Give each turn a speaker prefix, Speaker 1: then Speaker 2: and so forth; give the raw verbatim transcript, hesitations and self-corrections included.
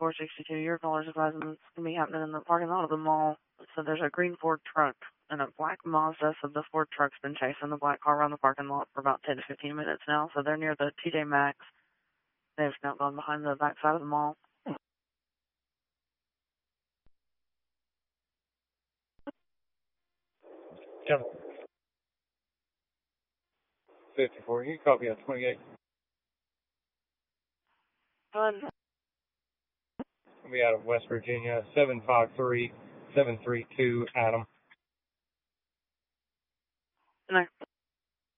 Speaker 1: four sixty-two. Your caller's advising it's going to be happening in the parking lot of the mall. So there's a green Ford truck and a black Mazda. So the Ford truck's been chasing the black car around the parking lot for about ten to fifteen minutes now. So they're near the T J Maxx. They've now gone behind the back side of the mall.
Speaker 2: Yeah. fifty-four. You can copy on twenty-eight.
Speaker 1: Fun.
Speaker 2: We'll be out of West Virginia, seven five three, seven three two, Adam.
Speaker 1: No.